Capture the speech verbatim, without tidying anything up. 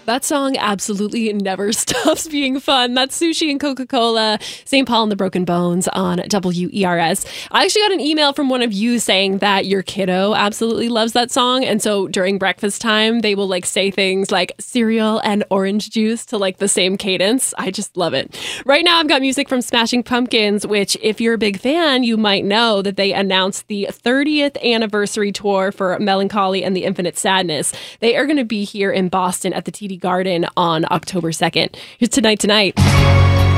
That song absolutely never stops being fun. That's Sushi and Coca-Cola, Saint Paul and the Broken Bones on W E R S. I actually got an email from one of you saying that your kiddo absolutely loves that song. And so during breakfast time, they will like say things like cereal and orange juice to like the same cadence. I just love it. Right now, I've got music from Smashing Pumpkins, which if you're a big fan, you might know that they announced the thirtieth anniversary tour for Melancholy and the Infinite Sadness. They are going to be here in Boston at the T D Garden on October second. Here's Tonight Tonight.